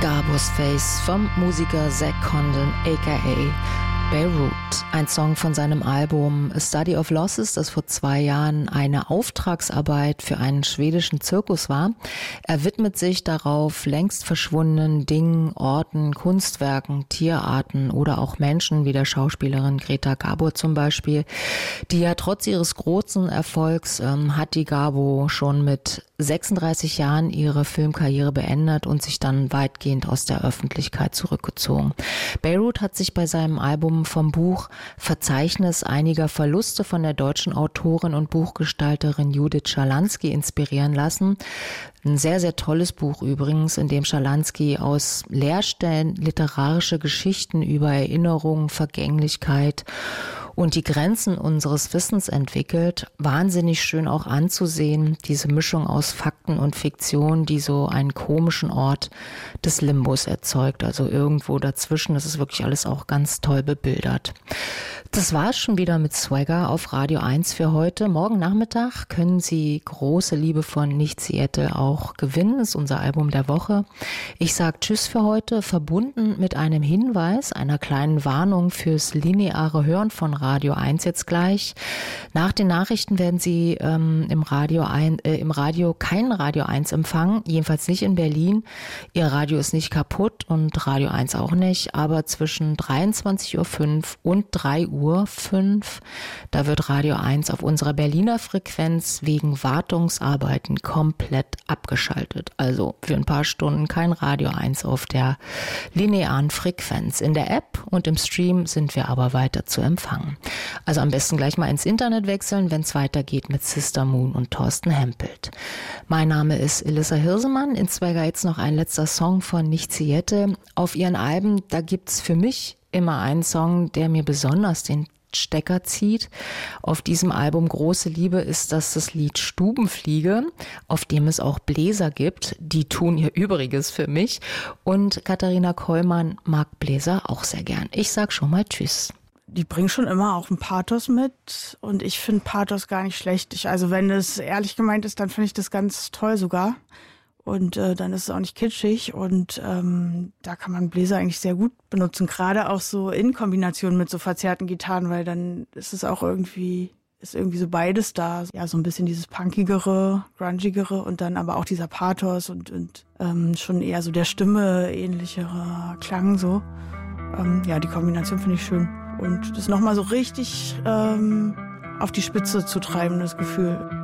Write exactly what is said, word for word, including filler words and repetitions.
Garbo's Face vom Musiker Zack Condon aka Beirut, ein Song von seinem Album A Study of Losses, das vor zwei Jahren eine Auftragsarbeit für einen schwedischen Zirkus war. Er widmet sich darauf längst verschwundenen Dingen, Orten, Kunstwerken, Tierarten oder auch Menschen wie der Schauspielerin Greta Garbo zum Beispiel. Die ja trotz ihres großen Erfolgs ähm, hat die Garbo schon mit sechsunddreißig Jahren ihre Filmkarriere beendet und sich dann weitgehend aus der Öffentlichkeit zurückgezogen. Beirut hat sich bei seinem Album vom Buch Verzeichnis einiger Verluste von der deutschen Autorin und Buchgestalterin Judith Schalansky inspirieren lassen. Ein sehr, sehr tolles Buch übrigens, in dem Schalansky aus Leerstellen literarische Geschichten über Erinnerung, Vergänglichkeit und die Grenzen unseres Wissens entwickelt. Wahnsinnig schön auch anzusehen, diese Mischung aus Fakten und Fiktion, die so einen komischen Ort des Limbus erzeugt, also irgendwo dazwischen. Das ist wirklich alles auch ganz toll bebildert. Das war es schon wieder mit Swagger auf Radio eins für heute. Morgen Nachmittag können Sie Große Liebe von Nicht Seattle auch gewinnen. Das ist unser Album der Woche. Ich sage Tschüss für heute, verbunden mit einem Hinweis, einer kleinen Warnung fürs lineare Hören von Radio eins jetzt gleich. Nach den Nachrichten werden Sie ähm, im Radio ein, äh, im Radio kein Radio eins empfangen, jedenfalls nicht in Berlin. Ihr Radio ist nicht kaputt und Radio eins auch nicht, aber zwischen dreiundzwanzig Uhr fünf und drei Uhr fünf, da wird Radio eins auf unserer Berliner Frequenz wegen Wartungsarbeiten komplett abgeschaltet. Also für ein paar Stunden kein Radio eins auf der linearen Frequenz. In der App und im Stream sind wir aber weiter zu empfangen. Also am besten gleich mal ins Internet wechseln, wenn es weitergeht mit Sister Moon und Thorsten Hempelt. Mein Name ist Elissa Hirsemann. In Swagger jetzt noch ein letzter Song von Nicht Seattle. Auf ihren Alben, da gibt's für mich immer einen Song, der mir besonders den Stecker zieht. Auf diesem Album Große Liebe ist das das Lied Stubenfliege, auf dem es auch Bläser gibt. Die tun ihr Übriges für mich. Und Katharina Kollmann mag Bläser auch sehr gern. Ich sag schon mal Tschüss. Die bringen schon immer auch ein Pathos mit und ich finde Pathos gar nicht schlecht. Ich, also wenn es ehrlich gemeint ist, dann finde ich das ganz toll sogar. Und äh, dann ist es auch nicht kitschig und ähm, da kann man Bläser eigentlich sehr gut benutzen. Gerade auch so in Kombination mit so verzerrten Gitarren, weil dann ist es auch irgendwie, ist irgendwie so beides da. Ja, so ein bisschen dieses punkigere, grungigere und dann aber auch dieser Pathos und, und ähm, schon eher so der Stimme ähnlichere Klang so. Ähm, ja, die Kombination finde ich schön. Und das nochmal so richtig ähm, auf die Spitze zu treiben, das Gefühl.